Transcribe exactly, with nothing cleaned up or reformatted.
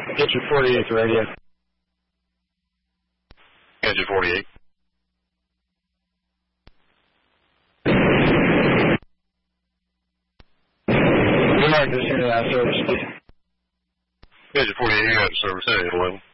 Get your forty-eighth radio. Get your forty-eight. Good morning, this is uh, service. Get your forty-eight, you got service at eleven.